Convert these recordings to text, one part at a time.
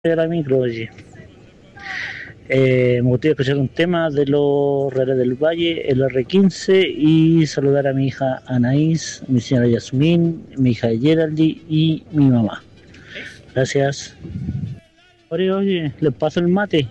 de la micro, oye. Me gustaría escuchar un tema de los Reales del Valle, el R15, y saludar a mi hija Anaís, mi señora Yasmín, mi hija Geraldine y mi mamá. Gracias. Oye, ¿les paso el mate?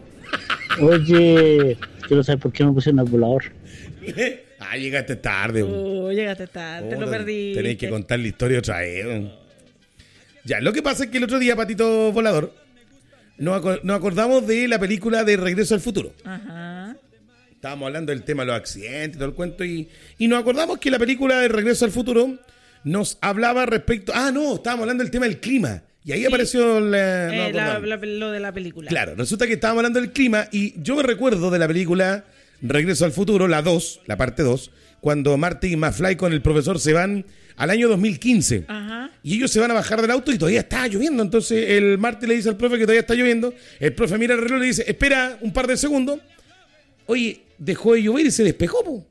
Oye, quiero saber por qué me pusieron el volador. Llegaste tarde. Llegaste tarde, te lo perdí. Tenéis que contar la historia otra vez. Ya, lo que pasa es que el otro día, Patito Volador, nos acordamos de la película de Regreso al Futuro. Ajá. Estábamos hablando del tema de los accidentes, todo el cuento, y nos acordamos que la película de Regreso al Futuro nos hablaba respecto... estábamos hablando del tema del clima. Y ahí apareció lo de la película. Claro, resulta que estábamos hablando del clima y yo me recuerdo de la película Regreso al Futuro, la 2, la parte 2, cuando Marty y McFly con el profesor se van al año 2015. Ajá. Y ellos se van a bajar del auto y todavía está lloviendo. Entonces el Marty le dice al profe que todavía está lloviendo. El profe mira el reloj y le dice, espera un par de segundos. Oye, dejó de llover y se despejó, po.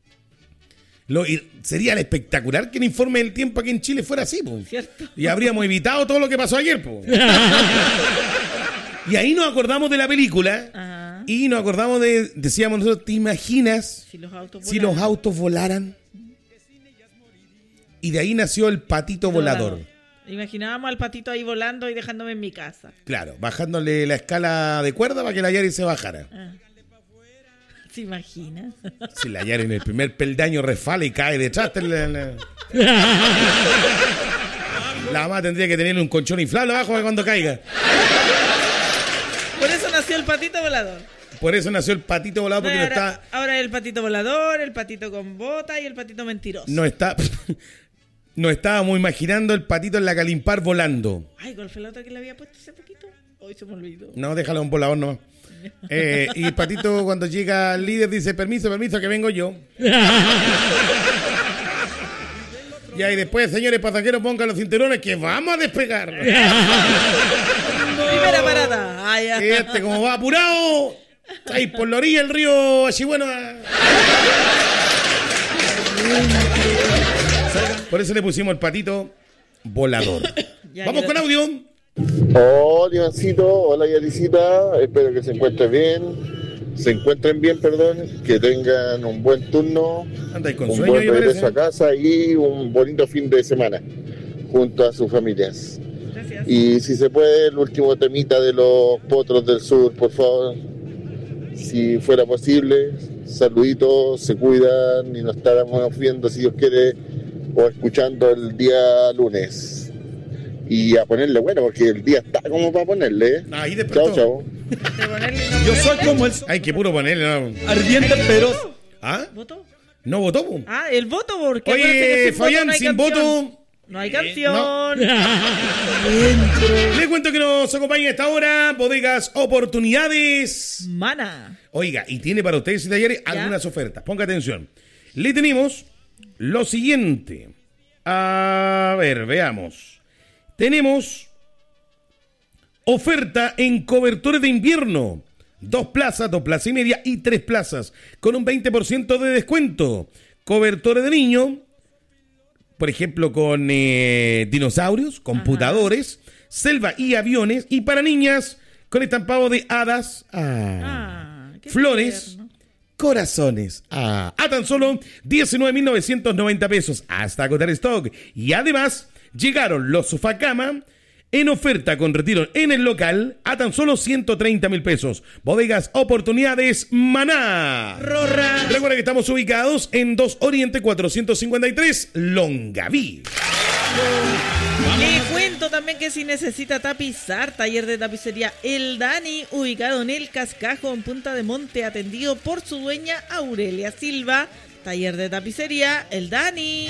Sería espectacular que el informe del tiempo aquí en Chile fuera así, po. ¿Cierto? Y habríamos evitado todo lo que pasó ayer, po. Y ahí nos acordamos de la película. Ajá. Y nos acordamos decíamos nosotros, ¿te imaginas si los autos volaran? Y de ahí nació el patito volador. Imaginábamos al patito ahí volando y dejándome en mi casa. Claro, bajándole la escala de cuerda para que la Yari se bajara. ¿Se imagina? Si la Yari en el primer peldaño resfala y cae detrás. La mamá tendría que tener un colchón inflable abajo para cuando caiga. Por eso nació el patito volador. Por eso nació el patito volador, porque no está... Ahora el patito volador, el patito con bota y el patito mentiroso. No estábamos imaginando el patito en la Calimpar volando. Ay, ¿cuál fue la otra que le había puesto hace poquito? Hoy se me olvidó. No, déjalo un volador nomás. Y el patito cuando llega al líder dice, permiso, que vengo yo. Y ahí después, señores pasajeros, pongan los cinturones que vamos a despegar. Primera parada. Como va apurado, ahí por la orilla del río Achibueno. Por eso le pusimos el patito volador. Vamos con audio. Hola, Ivancito. Hola, Yaricita. Espero que se encuentren bien, que tengan un buen turno, anda con un sueño, buen regreso a casa y un bonito fin de semana junto a sus familias. Gracias. Y si se puede, el último temita de los Potros del Sur, por favor, si fuera posible. Saluditos, se cuidan y nos estaremos viendo, si Dios quiere, o escuchando el día lunes. Y a ponerle bueno, porque el día está como para ponerle. Ahí despertó. Chao. Yo soy como el Hay que puro ponerle, ¿no? ardiente feroz. ¿Ah? ¿Voto? ¿No votó? Po? El voto, porque... Oye, Fabián, sin voto. No hay canción. Les cuento que nos acompaña a esta hora Bodegas Oportunidades Mana. Oiga, y tiene para ustedes y talleres algunas ofertas. Ponga atención. Le tenemos lo siguiente. A ver, veamos. Tenemos oferta en cobertores de invierno. 2 plazas, 2 plazas y media y 3 plazas con un 20% de descuento. Cobertores de niño, por ejemplo, con dinosaurios, computadores, selva y aviones. Y para niñas, con estampado de hadas, flores, corazones. A tan solo 19.990 pesos hasta agotar stock. Y además, llegaron los sofacama en oferta con retiro en el local a tan solo 130.000 pesos. Bodegas Oportunidades Maná. Rorra. Recuerda que estamos ubicados en 2 Oriente 453 Longaví. Le cuento también que si necesita tapizar, taller de tapicería El Dani, ubicado en El Cascajo, en Punta de Monte, atendido por su dueña Aurelia Silva. Taller de tapicería El Dani.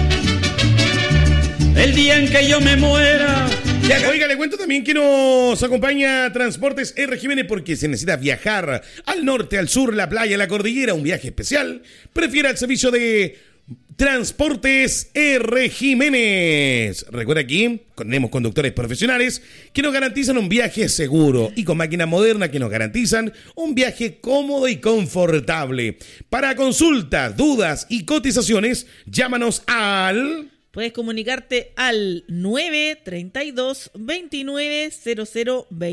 El día en que yo me muera. Oiga, le cuento también que nos acompaña Transportes R. Jiménez, porque si necesita viajar al norte, al sur, la playa, la cordillera, un viaje especial, prefiera el servicio de Transportes R. Jiménez. Recuerda aquí, tenemos conductores profesionales que nos garantizan un viaje seguro y con máquinas modernas que nos garantizan un viaje cómodo y confortable. Para consultas, dudas y cotizaciones, llámanos al Puedes comunicarte al 932 29 00 20.